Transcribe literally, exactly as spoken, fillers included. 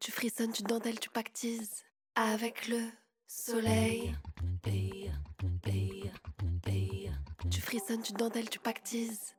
Tu frissonnes, tu dentelles, tu pactises avec le soleil. Tu frissonnes, tu dentelles, tu pactises